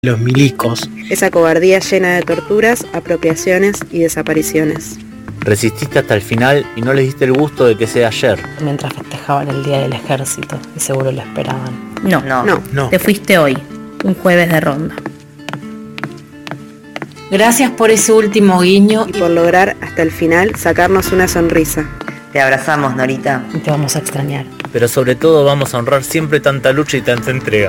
los milicos. Esa cobardía llena de torturas, apropiaciones y desapariciones. Resististe hasta el final y no les diste el gusto de que sea ayer. Mientras festejaban el Día del Ejército, y seguro lo esperaban. No. Te fuiste hoy, un jueves de ronda. Gracias por ese último guiño y por lograr hasta el final sacarnos una sonrisa. Te abrazamos, Norita. Y te vamos a extrañar. Pero sobre todo vamos a honrar siempre tanta lucha y tanta entrega.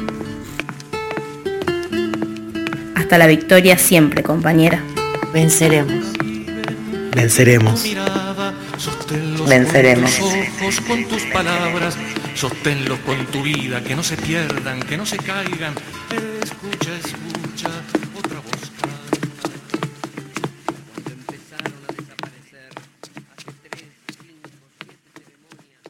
Hasta la victoria siempre, compañera. Venceremos. Venceremos. Venceremos. Ojos con tus palabras, sosténlos con tu vida, que no se pierdan, que no se caigan. Escucha, escucha, otra voz canta. Cuando empezaron a desaparecer, hace 3, 5, 7 ceremonias.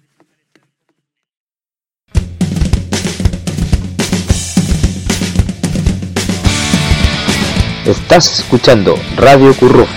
Estás escuchando Radio Curruf.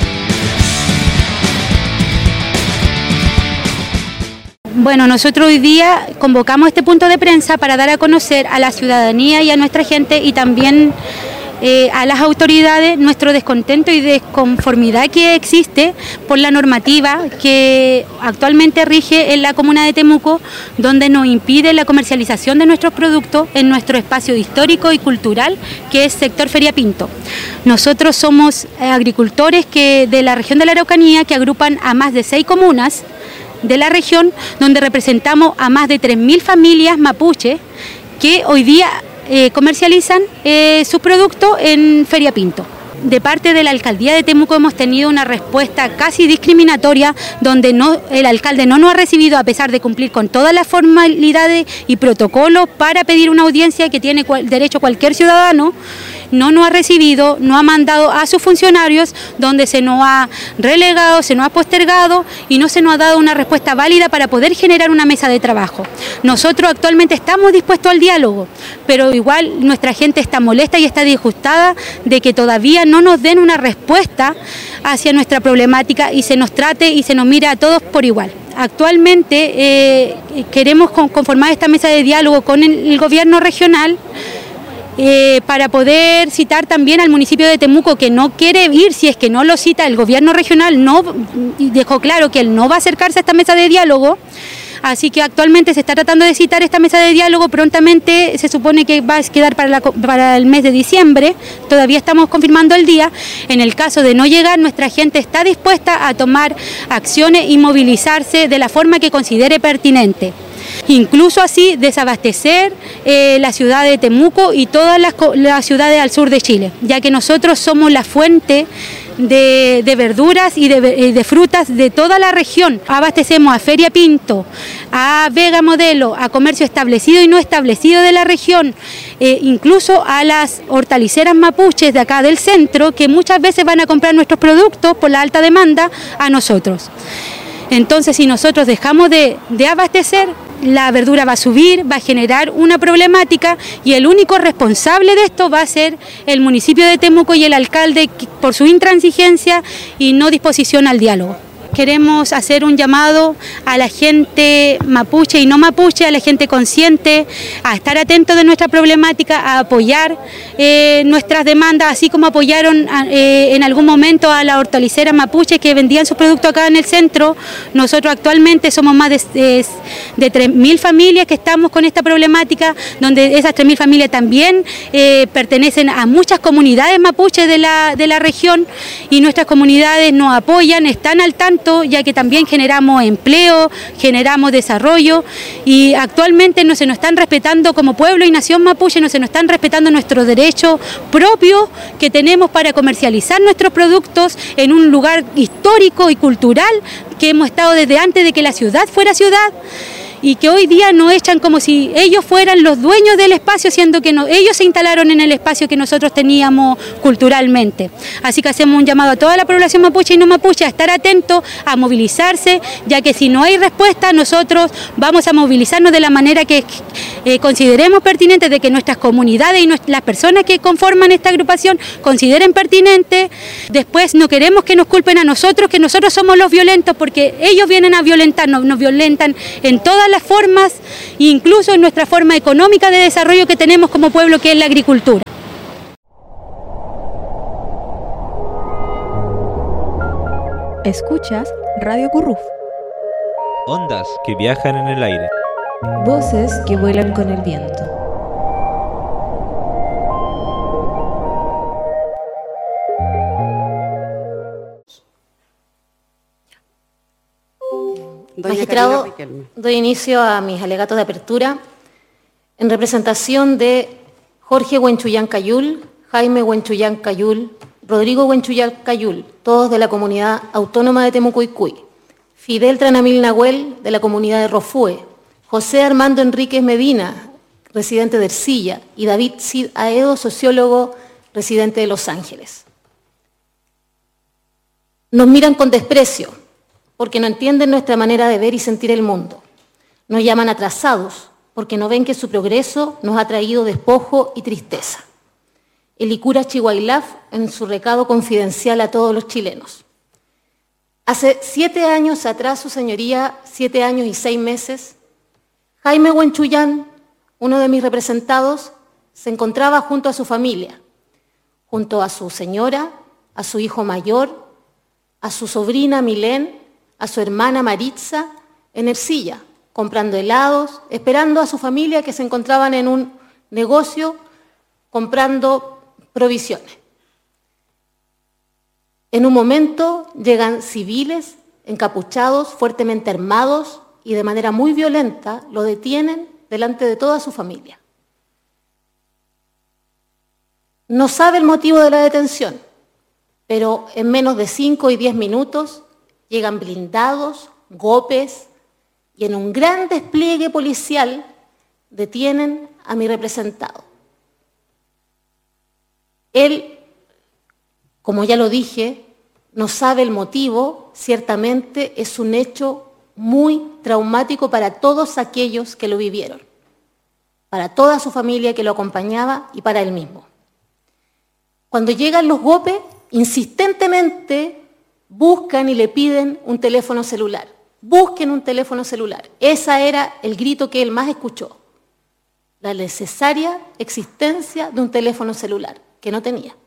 Bueno, nosotros hoy día convocamos este punto de prensa para dar a conocer a la ciudadanía y a nuestra gente y también a las autoridades nuestro descontento y desconformidad que existe por la normativa que actualmente rige en la comuna de Temuco, donde nos impide la comercialización de nuestros productos en nuestro espacio histórico y cultural, que es sector Feria Pinto. Nosotros somos agricultores de la región de la Araucanía, que agrupan a más de 6 comunas de la región, donde representamos a más de 3.000 familias mapuche que hoy día comercializan sus productos en Feria Pinto. De parte de la Alcaldía de Temuco hemos tenido una respuesta casi discriminatoria, donde el alcalde no nos ha recibido a pesar de cumplir con todas las formalidades y protocolos para pedir una audiencia que tiene derecho cualquier ciudadano. No nos ha recibido, no ha mandado a sus funcionarios, donde se nos ha relegado, se nos ha postergado y no se nos ha dado una respuesta válida para poder generar una mesa de trabajo. Nosotros actualmente estamos dispuestos al diálogo, pero igual nuestra gente está molesta y está disgustada de que todavía no nos den una respuesta hacia nuestra problemática y se nos trate y se nos mire a todos por igual. Actualmente queremos conformar esta mesa de diálogo con el gobierno regional, para poder citar también al municipio de Temuco, que no quiere ir. Si es que no lo cita el gobierno regional, dejó claro que él no va a acercarse a esta mesa de diálogo. Así que actualmente se está tratando de citar esta mesa de diálogo, prontamente se supone que va a quedar para el mes de diciembre, todavía estamos confirmando el día. En el caso de no llegar, nuestra gente está dispuesta a tomar acciones y movilizarse de la forma que considere pertinente. Incluso así desabastecer la ciudad de Temuco y todas las ciudades al sur de Chile, ya que nosotros somos la fuente de verduras y de frutas de toda la región. Abastecemos a Feria Pinto, a Vega Modelo, a comercio establecido y no establecido de la región, incluso a las hortaliceras mapuches de acá del centro, que muchas veces van a comprar nuestros productos por la alta demanda a nosotros. Entonces, si nosotros dejamos de abastecer, la verdura va a subir, va a generar una problemática y el único responsable de esto va a ser el municipio de Temuco y el alcalde por su intransigencia y no disposición al diálogo. Queremos hacer un llamado a la gente mapuche y no mapuche, a la gente consciente, a estar atento de nuestra problemática, a apoyar nuestras demandas, así como apoyaron en algún momento a las hortaliceras mapuches que vendían sus productos acá en el centro. Nosotros actualmente somos más de 3.000 familias que estamos con esta problemática, donde esas 3.000 familias también pertenecen a muchas comunidades mapuches de la región, y nuestras comunidades nos apoyan, están al tanto, ya que también generamos empleo, generamos desarrollo, y actualmente no se nos están respetando como pueblo y nación mapuche, no se nos están respetando nuestros derechos propios que tenemos para comercializar nuestros productos en un lugar histórico y cultural que hemos estado desde antes de que la ciudad fuera ciudad, y que hoy día nos echan como si ellos fueran los dueños del espacio, siendo que ellos se instalaron en el espacio que nosotros teníamos culturalmente. Así que hacemos un llamado a toda la población mapuche y no mapuche a estar atentos, a movilizarse, ya que si no hay respuesta, nosotros vamos a movilizarnos de la manera que consideremos pertinente, de que nuestras comunidades y las personas que conforman esta agrupación consideren pertinente. Después no queremos que nos culpen a nosotros, que nosotros somos los violentos, porque ellos vienen a violentarnos, nos violentan en todas todas las formas, incluso en nuestra forma económica de desarrollo que tenemos como pueblo, que es la agricultura. Escuchas Radio Curruf. Ondas que viajan en el aire. Voces que vuelan con el viento. Magistrado, doy inicio a mis alegatos de apertura en representación de Jorge Huenchuyán Cayul, Jaime Huenchuyán Cayul, Rodrigo Huenchuyán Cayul, todos de la comunidad autónoma de Temucuicui, Fidel Tranamil Nahuel, de la comunidad de Rofue, José Armando Enríquez Medina, residente de Ercilla, y David Cid Aedo, sociólogo, residente de Los Ángeles. Nos miran con desprecio, porque no entienden nuestra manera de ver y sentir el mundo. Nos llaman atrasados, porque no ven que su progreso nos ha traído despojo y tristeza. El Icura Chihuailaf en su recado confidencial a todos los chilenos. Hace 7 años atrás, su señoría, 7 años y 6 meses, Jaime Huenchuyán, uno de mis representados, se encontraba junto a su familia, junto a su señora, a su hijo mayor, a su sobrina Milén, a su hermana Maritza, en Ercilla, comprando helados, esperando a su familia que se encontraban en un negocio comprando provisiones. En un momento llegan civiles, encapuchados, fuertemente armados y de manera muy violenta lo detienen delante de toda su familia. No sabe el motivo de la detención, pero en menos de 5 y 10 minutos llegan blindados, GOPES, y en un gran despliegue policial detienen a mi representado. Él, como ya lo dije, no sabe el motivo, ciertamente es un hecho muy traumático para todos aquellos que lo vivieron, para toda su familia que lo acompañaba y para él mismo. Cuando llegan los GOPES, insistentemente buscan y le piden un teléfono celular. Busquen un teléfono celular. Ese era el grito que él más escuchó. La necesaria existencia de un teléfono celular, que no tenía.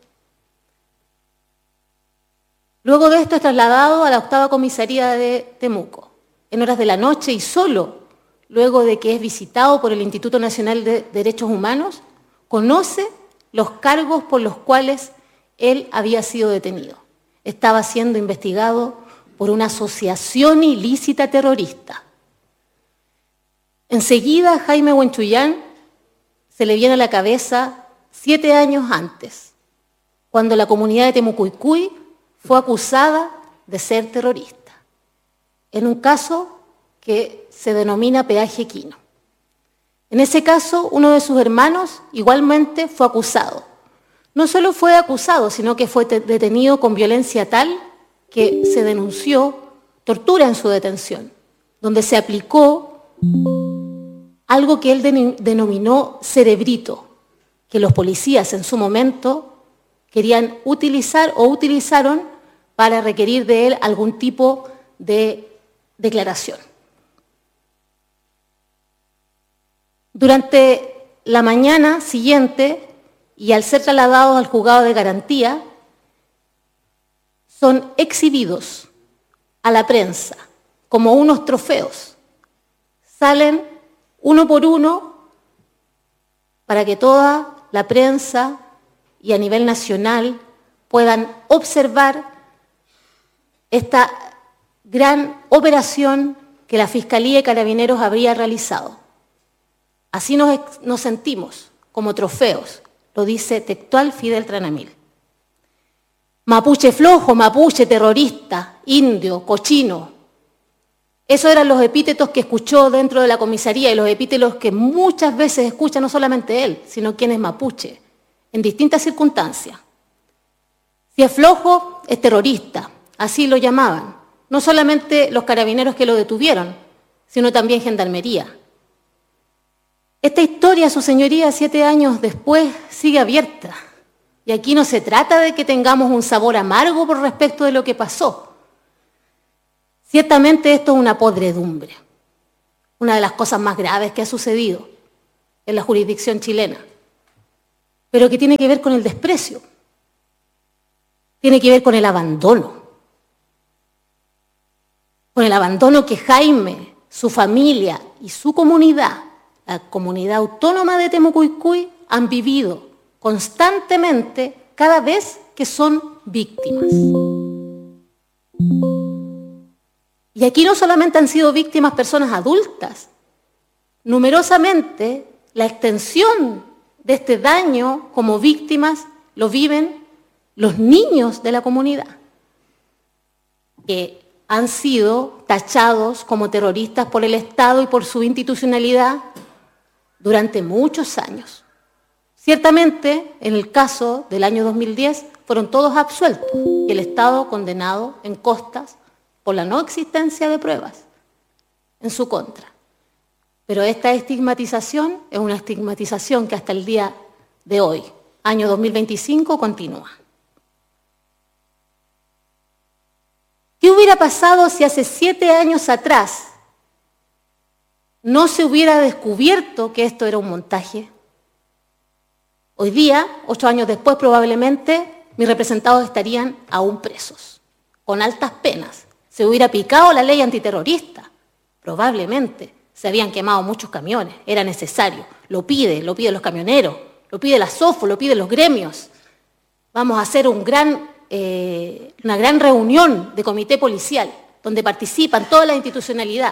Luego de esto es trasladado a la 8ª comisaría de Temuco, en horas de la noche y solo luego de que es visitado por el Instituto Nacional de Derechos Humanos, conoce los cargos por los cuales él había sido detenido. Estaba siendo investigado por una asociación ilícita terrorista. Enseguida a Jaime Huenchuyán se le viene a la cabeza 7 años antes, cuando la comunidad de Temucuicui fue acusada de ser terrorista, en un caso que se denomina peaje Quino. En ese caso, uno de sus hermanos igualmente fue acusado. No solo fue acusado, sino que fue detenido con violencia tal que se denunció tortura en su detención, donde se aplicó algo que él denominó cerebrito, que los policías en su momento querían utilizar o utilizaron para requerir de él algún tipo de declaración. Durante la mañana siguiente, y al ser trasladados al juzgado de garantía, son exhibidos a la prensa como unos trofeos. Salen uno por uno para que toda la prensa y a nivel nacional puedan observar esta gran operación que la Fiscalía y Carabineros habría realizado. Así nos sentimos como trofeos, lo dice textual Fidel Tranamil. Mapuche flojo, mapuche terrorista, indio, cochino. Esos eran los epítetos que escuchó dentro de la comisaría y los epítetos que muchas veces escucha no solamente él, sino quien es mapuche, en distintas circunstancias. Si es flojo, es terrorista, así lo llamaban. No solamente los carabineros que lo detuvieron, sino también Gendarmería. Esta historia, su señoría, 7 años después, sigue abierta. Y aquí no se trata de que tengamos un sabor amargo por respecto de lo que pasó. Ciertamente esto es una podredumbre. una de las cosas más graves que ha sucedido en la jurisdicción chilena, pero que tiene que ver con el desprecio, tiene que ver con el abandono que Jaime, su familia y su comunidad, la comunidad autónoma de Temucuicui, han vivido constantemente cada vez que son víctimas. Y aquí no solamente han sido víctimas personas adultas, numerosamente la extensión de este daño como víctimas lo viven los niños de la comunidad, que han sido tachados como terroristas por el Estado y por su institucionalidad durante muchos años. Ciertamente, en el caso del año 2010, fueron todos absueltos y el Estado condenado en costas por la no existencia de pruebas en su contra. Pero esta estigmatización es una estigmatización que hasta el día de hoy, año 2025, continúa. ¿Qué hubiera pasado si hace 7 años atrás no se hubiera descubierto que esto era un montaje? Hoy día, 8 años después, probablemente mis representados estarían aún presos, con altas penas. Se hubiera aplicado la ley antiterrorista, probablemente. Se habían quemado muchos camiones, era necesario. Lo piden los camioneros, lo pide la SOFO, lo piden los gremios. Vamos a hacer una gran reunión de comité policial, donde participan toda la institucionalidad.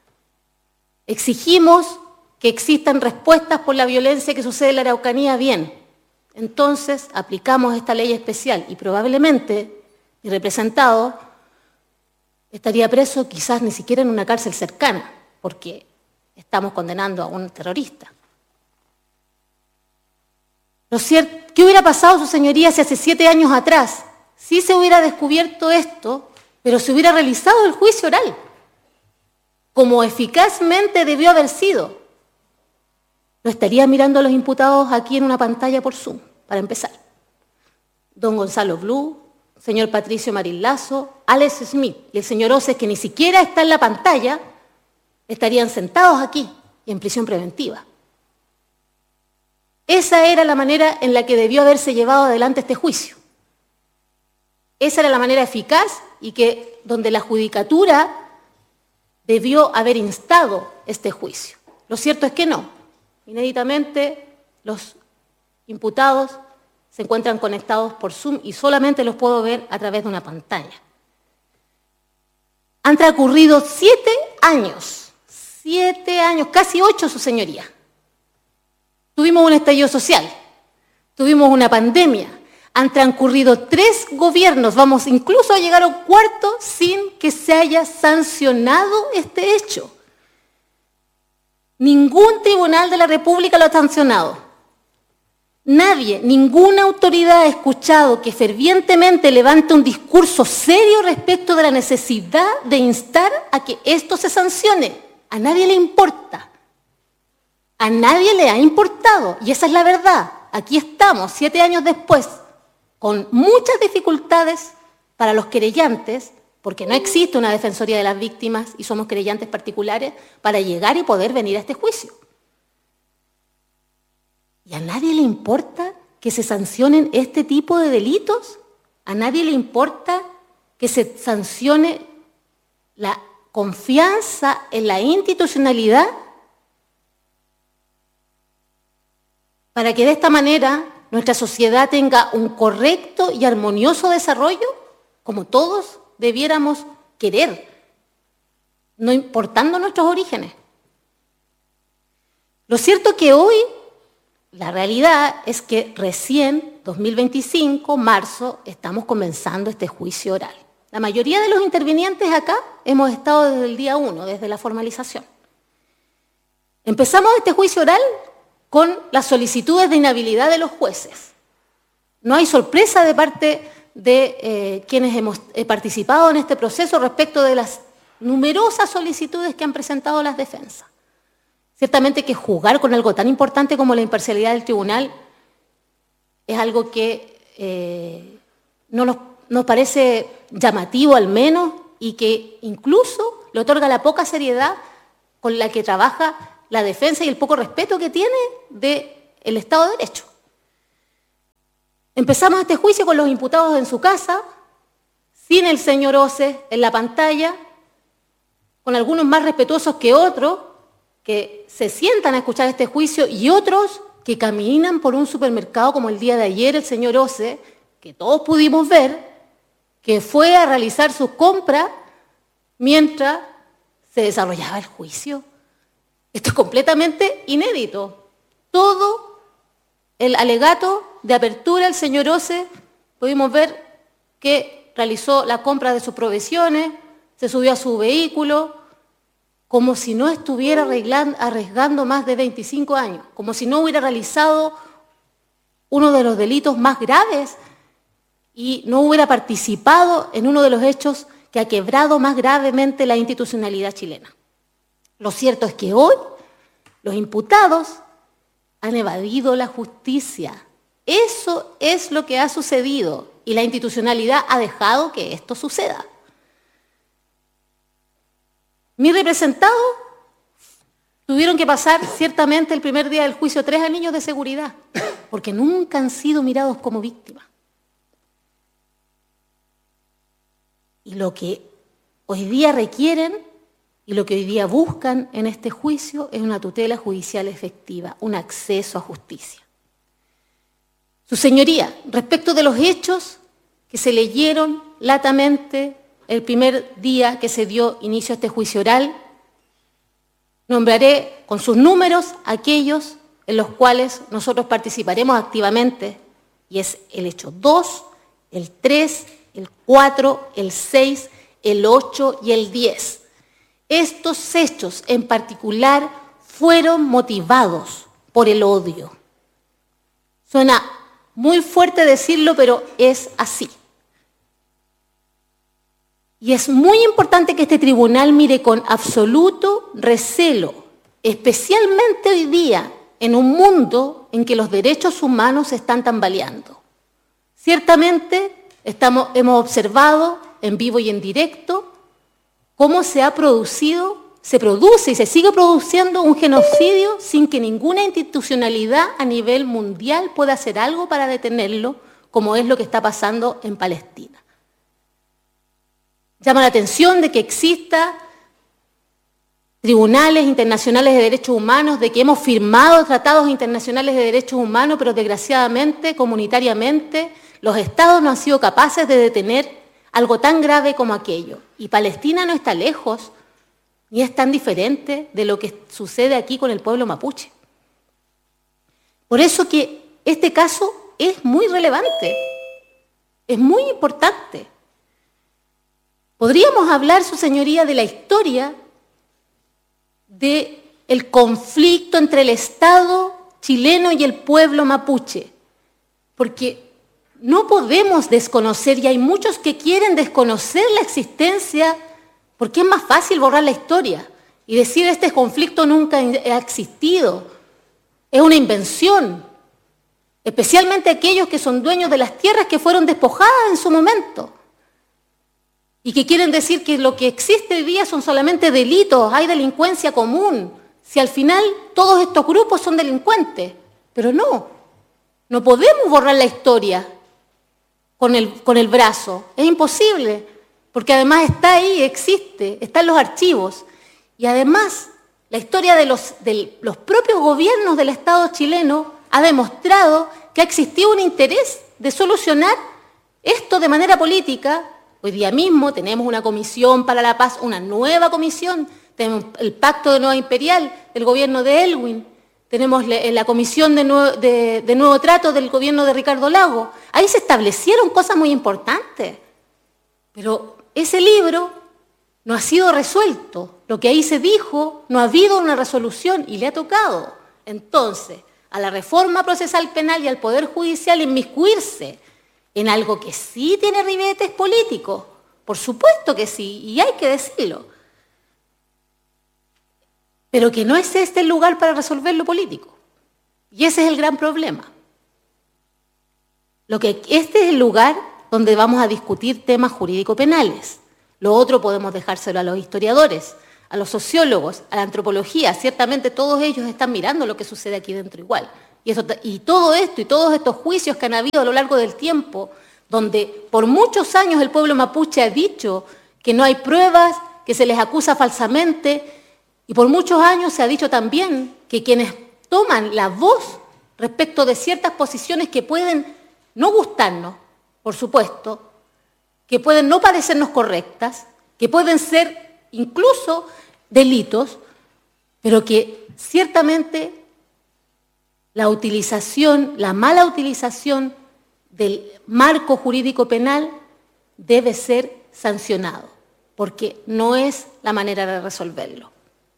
Exigimos que existan respuestas por la violencia que sucede en la Araucanía, bien. Entonces aplicamos esta ley especial y probablemente mi representado estaría preso quizás ni siquiera en una cárcel cercana, porque estamos condenando a un terrorista. ¿Qué hubiera pasado, su señoría, si hace 7 años atrás sí se hubiera descubierto esto, pero se hubiera realizado el juicio oral, como eficazmente debió haber sido? Lo estaría mirando a los imputados aquí en una pantalla por Zoom, para empezar. Don Gonzalo Blue, señor Patricio Marín Lazo, Alex Smith y el señor Oces, que ni siquiera está en la pantalla, estarían sentados aquí y en prisión preventiva. Esa era la manera en la que debió haberse llevado adelante este juicio. Esa era la manera eficaz y donde la judicatura debió haber instado este juicio. Lo cierto es que no. Inéditamente, los imputados se encuentran conectados por Zoom y solamente los puedo ver a través de una pantalla. Han transcurrido 7 años, casi 8, su señoría. Tuvimos un estallido social, tuvimos una pandemia, han transcurrido 3 gobiernos, vamos incluso a llegar a un cuarto sin que se haya sancionado este hecho. Ningún tribunal de la República lo ha sancionado. Nadie, ninguna autoridad ha escuchado que fervientemente levante un discurso serio respecto de la necesidad de instar a que esto se sancione. A nadie le importa. A nadie le ha importado. Y esa es la verdad. Aquí estamos, 7 años después, con muchas dificultades para los querellantes, porque no existe una defensoría de las víctimas y somos querellantes particulares, para llegar y poder venir a este juicio. ¿Y a nadie le importa que se sancionen este tipo de delitos? ¿A nadie le importa que se sancione la confianza en la institucionalidad? Para que de esta manera nuestra sociedad tenga un correcto y armonioso desarrollo, como todos debiéramos querer, no importando nuestros orígenes. Lo cierto es que hoy la realidad es que recién, 2025, marzo, estamos comenzando este juicio oral. La mayoría de los intervinientes acá hemos estado desde el día 1, desde la formalización. Empezamos este juicio oral con las solicitudes de inhabilidad de los jueces. No hay sorpresa de parte de quienes hemos participado en este proceso respecto de las numerosas solicitudes que han presentado las defensas. Ciertamente que jugar con algo tan importante como la imparcialidad del tribunal es algo que no nos parece llamativo al menos y que incluso le otorga la poca seriedad con la que trabaja la defensa y el poco respeto que tiene del Estado de Derecho. Empezamos este juicio con los imputados en su casa, sin el señor Oces en la pantalla, con algunos más respetuosos que otros, que se sientan a escuchar este juicio, y otros que caminan por un supermercado como el día de ayer el señor Oces, que todos pudimos ver, que fue a realizar sus compras mientras se desarrollaba el juicio. Esto es completamente inédito. Todo el alegato de apertura del señor Oces, pudimos ver que realizó la compra de sus provisiones, se subió a su vehículo, como si no estuviera arriesgando más de 25 años, como si no hubiera realizado uno de los delitos más graves y no hubiera participado en uno de los hechos que ha quebrado más gravemente la institucionalidad chilena. Lo cierto es que hoy los imputados han evadido la justicia. Eso es lo que ha sucedido y la institucionalidad ha dejado que esto suceda. Mis representados tuvieron que pasar ciertamente el primer día del juicio 3 anillos de seguridad, porque nunca han sido mirados como víctimas. Y lo que hoy día requieren y lo que hoy día buscan en este juicio es una tutela judicial efectiva, un acceso a justicia. Su señoría, respecto de los hechos que se leyeron latamente el primer día que se dio inicio a este juicio oral, nombraré con sus números aquellos en los cuales nosotros participaremos activamente, y es el hecho 2, el 3, el 4, el 6, el 8 y el 10. Estos hechos en particular fueron motivados por el odio. Suena muy fuerte decirlo, pero es así. Y es muy importante que este tribunal mire con absoluto recelo, especialmente hoy día, en un mundo en que los derechos humanos se están tambaleando. Ciertamente hemos observado en vivo y en directo cómo se produce y se sigue produciendo un genocidio sin que ninguna institucionalidad a nivel mundial pueda hacer algo para detenerlo, como es lo que está pasando en Palestina. Llama la atención de que exista tribunales internacionales de derechos humanos, de que hemos firmado tratados internacionales de derechos humanos, pero desgraciadamente, comunitariamente, los estados no han sido capaces de detener algo tan grave como aquello. Y Palestina no está lejos, ni es tan diferente de lo que sucede aquí con el pueblo mapuche. Por eso que este caso es muy relevante, es muy importante. Podríamos hablar, su señoría, de la historia del conflicto entre el Estado chileno y el pueblo mapuche, porque no podemos desconocer, y hay muchos que quieren desconocer la existencia, porque es más fácil borrar la historia y decir este conflicto nunca ha existido, es una invención, especialmente aquellos que son dueños de las tierras que fueron despojadas en su momento y que quieren decir que lo que existe hoy día son solamente delitos, hay delincuencia común, si al final todos estos grupos son delincuentes. Pero no podemos borrar la historia con el brazo, es imposible, porque además está ahí, existe, está en los archivos. Y además, la historia de los propios gobiernos del Estado chileno ha demostrado que ha existido un interés de solucionar esto de manera política. Hoy día mismo tenemos una comisión para la paz, una nueva comisión, tenemos el Pacto de Nueva Imperial del gobierno de Elwin, tenemos la comisión de nuevo trato del gobierno de Ricardo Lagos. Ahí se establecieron cosas muy importantes, pero ese libro no ha sido resuelto. Lo que ahí se dijo, no ha habido una resolución y le ha tocado entonces a la reforma procesal penal y al Poder Judicial inmiscuirse en algo que sí tiene ribetes políticos, por supuesto que sí, y hay que decirlo, pero que no es este el lugar para resolver lo político. Y ese es el gran problema. Este es el lugar donde vamos a discutir temas jurídico-penales. Lo otro podemos dejárselo a los historiadores, a los sociólogos, a la antropología, ciertamente todos ellos están mirando lo que sucede aquí dentro igual. Y todo esto y todos estos juicios que han habido a lo largo del tiempo, donde por muchos años el pueblo mapuche ha dicho que no hay pruebas, que se les acusa falsamente, y por muchos años se ha dicho también que quienes toman la voz respecto de ciertas posiciones que pueden no gustarnos, por supuesto, que pueden no parecernos correctas, que pueden ser incluso delitos, pero que ciertamente la utilización, la mala utilización del marco jurídico penal debe ser sancionado, porque no es la manera de resolverlo.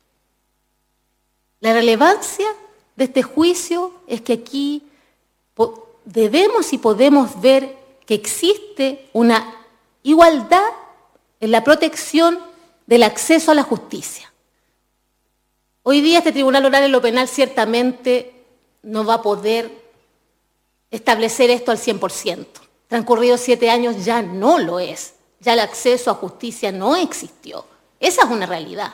La relevancia de este juicio es que aquí debemos y podemos ver que existe una igualdad en la protección del acceso a la justicia. Hoy día este Tribunal Oral en lo Penal ciertamente no va a poder establecer esto al 100%. Transcurridos 7 años ya no lo es. Ya el acceso a justicia no existió. Esa es una realidad.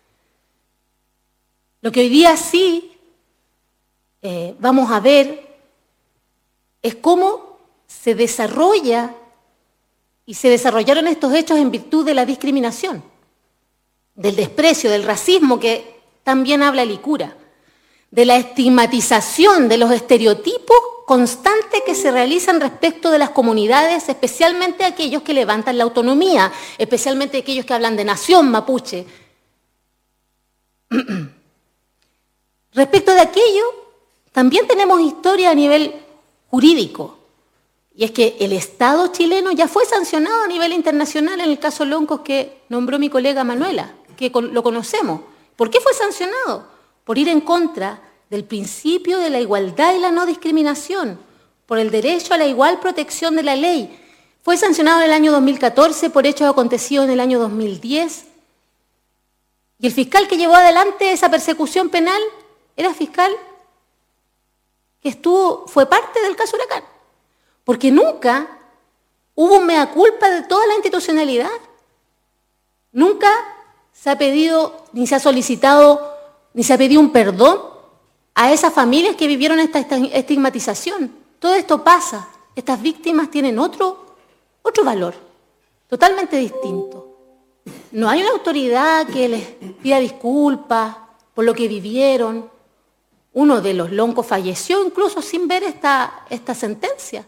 Lo que hoy día sí vamos a ver es cómo se desarrolla y se desarrollaron estos hechos en virtud de la discriminación, del desprecio, del racismo que también habla Licura, de la estigmatización, de los estereotipos constantes que se realizan respecto de las comunidades, especialmente aquellos que levantan la autonomía, especialmente aquellos que hablan de nación mapuche. Respecto de aquello, también tenemos historia a nivel jurídico, y es que el Estado chileno ya fue sancionado a nivel internacional en el caso Loncos que nombró mi colega Manuela, que lo conocemos. ¿Por qué fue sancionado? Por ir en contra del principio de la igualdad y la no discriminación, por el derecho a la igual protección de la ley. Fue sancionado en el año 2014 por hechos acontecidos en el año 2010. Y el fiscal que llevó adelante esa persecución penal era fiscal que fue parte del caso Huracán. Porque nunca hubo un mea culpa de toda la institucionalidad. Nunca se ha pedido, ni se ha solicitado, ni se ha pedido un perdón a esas familias que vivieron esta estigmatización. Todo esto pasa. Estas víctimas tienen otro valor, totalmente distinto. No hay una autoridad que les pida disculpas por lo que vivieron. Uno de los Loncos falleció incluso sin ver esta sentencia.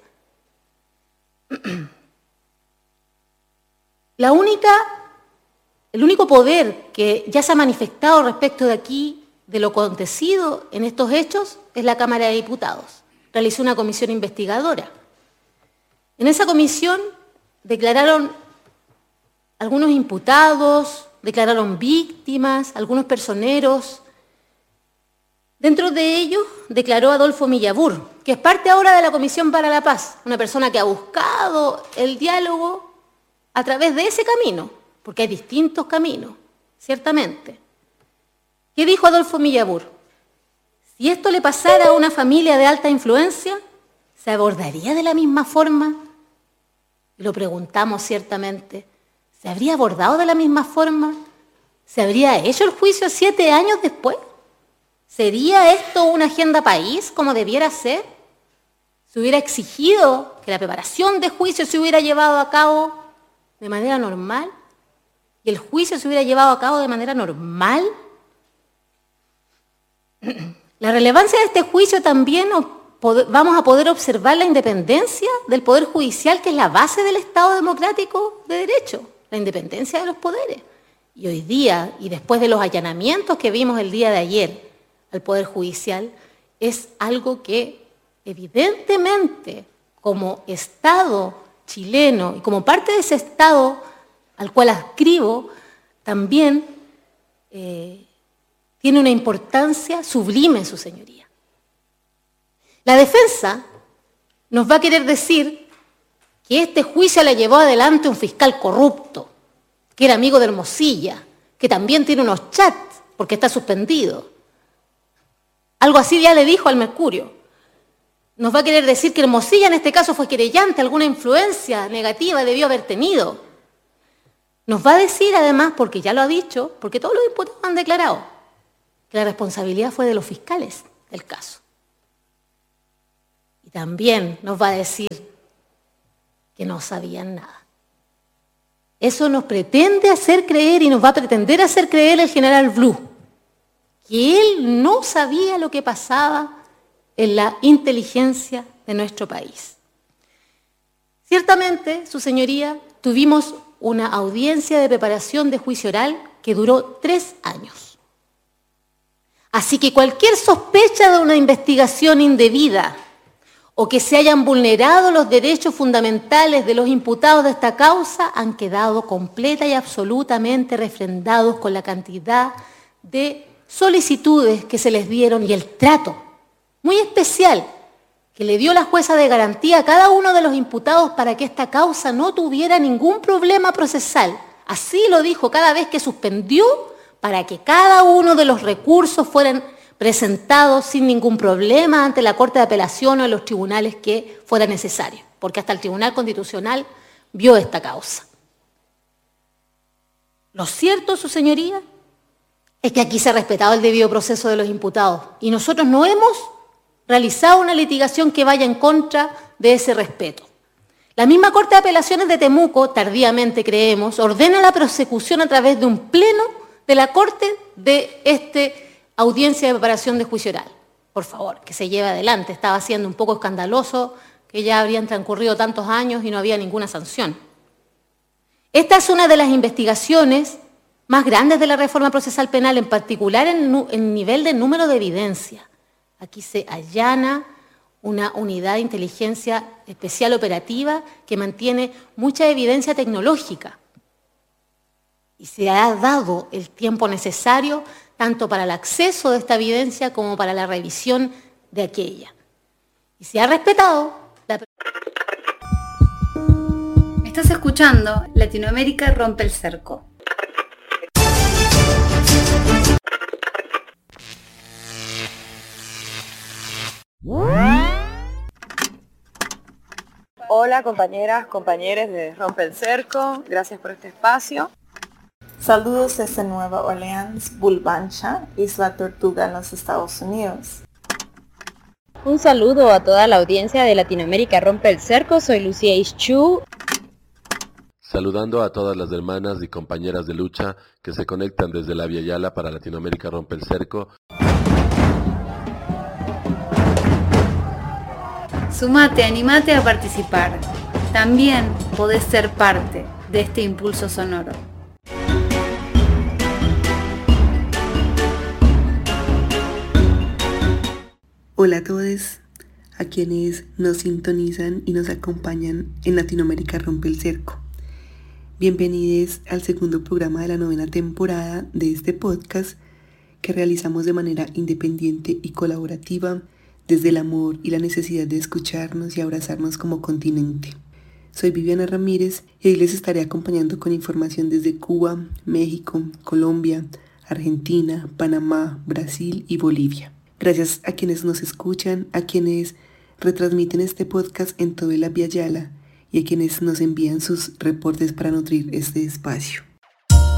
El único poder que ya se ha manifestado respecto de aquí, de lo acontecido en estos hechos, es la Cámara de Diputados. Realizó una comisión investigadora. En esa comisión declararon algunos imputados, declararon víctimas, algunos personeros. Dentro de ellos declaró Adolfo Millabur, que es parte ahora de la Comisión para la Paz, una persona que ha buscado el diálogo a través de ese camino, porque hay distintos caminos, ciertamente. ¿Qué dijo Adolfo Millabur? Si esto le pasara a una familia de alta influencia, ¿se abordaría de la misma forma? Y lo preguntamos ciertamente. ¿Se habría abordado de la misma forma? ¿Se habría hecho el juicio 7 años después? ¿Sería esto una agenda país como debiera ser? ¿Se hubiera exigido que la preparación de juicio se hubiera llevado a cabo de manera normal? ¿Y el juicio se hubiera llevado a cabo de manera normal? La relevancia de este juicio también vamos a poder observar la independencia del Poder Judicial, que es la base del Estado democrático de derecho, la independencia de los poderes. Y hoy día, y después de los allanamientos que vimos el día de ayer al Poder Judicial, es algo que evidentemente como Estado chileno y como parte de ese Estado al cual adscribo, también tiene una importancia sublime, su señoría. La defensa nos va a querer decir que este juicio la llevó adelante un fiscal corrupto, que era amigo de Hermosilla, que también tiene unos chats porque está suspendido. Algo así ya le dijo al Mercurio. Nos va a querer decir que Hermosilla en este caso fue querellante, alguna influencia negativa debió haber tenido. nos va a decir además, porque ya lo ha dicho, porque todos los imputados han declarado, que la responsabilidad fue de los fiscales del caso. Y también nos va a decir que no sabían nada. Eso nos pretende hacer creer y nos va a pretender hacer creer el general Blue, que él no sabía lo que pasaba en la inteligencia de nuestro país. Ciertamente, su señoría, tuvimos una audiencia de preparación de juicio oral que duró 3 años. Así que cualquier sospecha de una investigación indebida o que se hayan vulnerado los derechos fundamentales de los imputados de esta causa han quedado completa y absolutamente refrendados con la cantidad de solicitudes que se les dieron y el trato muy especial que le dio la jueza de garantía a cada uno de los imputados para que esta causa no tuviera ningún problema procesal. Así lo dijo cada vez que suspendió para que cada uno de los recursos fueran presentados sin ningún problema ante la Corte de Apelación o en los tribunales que fuera necesario, porque hasta el Tribunal Constitucional vio esta causa. Lo cierto, su señoría, es que aquí se ha respetado el debido proceso de los imputados y nosotros no hemos realizado una litigación que vaya en contra de ese respeto. La misma Corte de Apelaciones de Temuco, tardíamente creemos, ordena la prosecución a través de un pleno de la Corte de audiencia de preparación de juicio oral. Por favor, que se lleve adelante. Estaba siendo un poco escandaloso que ya habrían transcurrido tantos años y no había ninguna sanción. Esta es una de las investigaciones más grandes de la reforma procesal penal, en particular en nivel de número de evidencia. Aquí se allana una unidad de inteligencia especial operativa que mantiene mucha evidencia tecnológica. Y se ha dado el tiempo necesario tanto para el acceso de esta evidencia como para la revisión de aquella. Y se ha respetado la... Estás escuchando Latinoamérica rompe el cerco. Hola compañeras, compañeros de Rompe el Cerco, gracias por este espacio. Saludos desde Nueva Orleans, Bulbancha, Isla Tortuga en los Estados Unidos. Un saludo a toda la audiencia de Latinoamérica Rompe el Cerco, soy Lucía Ischu. Saludando a todas las hermanas y compañeras de lucha que se conectan desde la Via Yala para Latinoamérica Rompe el Cerco. Sumate, animate a participar. También podés ser parte de este impulso sonoro. Hola a todos, a quienes nos sintonizan y nos acompañan en Latinoamérica Rompe el Cerco. Bienvenidos al segundo programa de la 9ª temporada de este podcast que realizamos de manera independiente y colaborativa desde el amor y la necesidad de escucharnos y abrazarnos como continente. Soy Viviana Ramírez y hoy les estaré acompañando con información desde Cuba, México, Colombia, Argentina, Panamá, Brasil y Bolivia. Gracias a quienes nos escuchan, a quienes retransmiten este podcast en toda la Via Yala y a quienes nos envían sus reportes para nutrir este espacio.